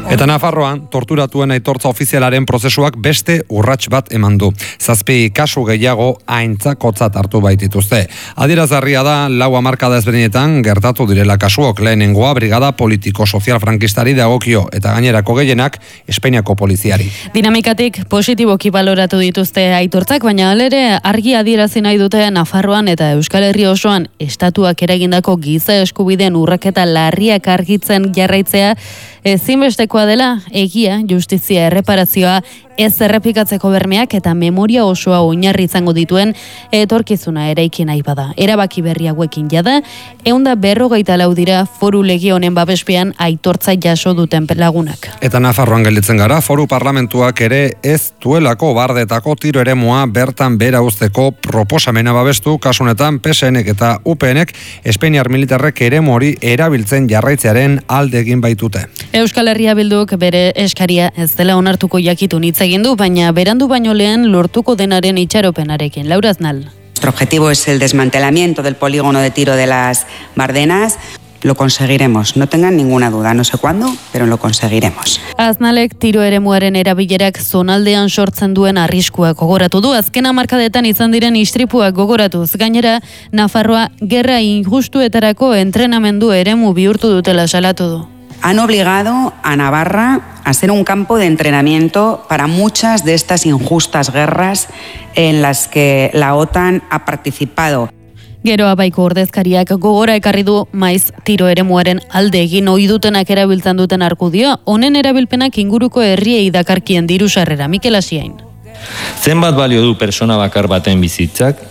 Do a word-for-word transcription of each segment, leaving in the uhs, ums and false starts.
Eta Nafarroan, torturatuen aitortza ofizialaren prozesuak beste urrats bat eman du. Zazpi kasu gehiago aintzakotzat hartu baitituzte. Adierazgarria da, lau hamarkada ezberdinetan gertatu direla kasuok. Lehenengoa brigada politiko sozial frankistari dagokio eta gainerako gehienak Espainiako poliziari. Dinamikatik positiboki baloratu dituzte aitortzak, baina alere argi adierazi nahi dute Nafarroan eta Euskal Herri osoan estatuak eragindako giza eskubideen urraketa larriak argitzen jarraitzea ezinbestekoa dela, egia, justizia, erreparazioa, ez errepikatzeko bermeak eta memoria osoa oinarri izango dituen etorkizuna eraiki nahi bada. Erabaki berri hauekin jada, ehun eta berrogeita lau dira foru lege honen babespean aitortza jaso duten lagunak. Eta Nafarroan gelditzen gara, foru parlamentuak ere ez duelako bardetako tiro eremua bertan bera uzteko proposamena babestu, kasunetan P S N eta U PNek Espainiar militarrek eremu hori erabiltzen jarraitzearen alde egin baitute. Euskal Herria Bilduk bere eskaria ez dela onartuko jakitun hitz egin du, baina berandu baino lehen lortuko denaren itxaropenarekin. Laura Aznal. Nuestro objetivo es el desmantelamiento del polígono de tiro de las Bardenas. Lo conseguiremos, no tengan ninguna duda, no sé cuándo, pero lo conseguiremos. Aznalek tiro eremuaren erabilerak zonaldean sortzen duen arriskuak gogoratu du, azken hamarkadetan izan diren istripuak gogoratuz. Gainera, Nafarroa gerra injustuetarako entrenamendu eremu bihurtu dutela salatu du. Han obligado a Navarra a ser un campo de entrenamiento para muchas de estas injustas guerras en las que la OTAN ha participado. Gero abaiko ordezkariak gogora ekarri du maiz tiro eremuaren alde egin ohi dutenak erabiltzen duten argudio, honen erabilpenak inguruko herriei dakarkien diru sarrera. Mikel Asiain. Zenbat balio du persona bakar baten bizitzak?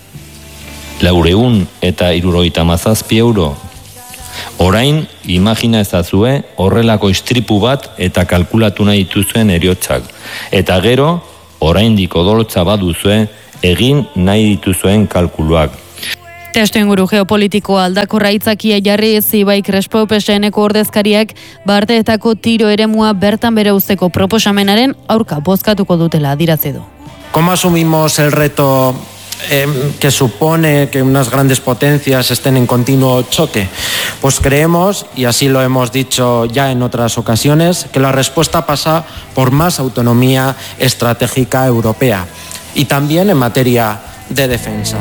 Laurehun eta hirurogeita hamazazpi euro. Orain, imagina ezazue horrelako istripu bat eta kalkulatu nahi dituzuen heriotzak. Eta gero, oraindik odoltza baduzue egin nahi dituzuen kalkuluak. Testu inguru geopolitikoa aldakorra aitzakia jarri Zibai Crespo P S Neko ordezkariak bardeetako tiro eremua bertan bere uzteko proposamenaren aurka bozkatuko dutela adierazi du. ¿Cómo asumimos el reto eh, que supone que unas grandes potencias estén en continuo choque? Pues creemos, y así lo hemos dicho ya en otras ocasiones, que la respuesta pasa por más autonomía estratégica europea y también en materia de defensa.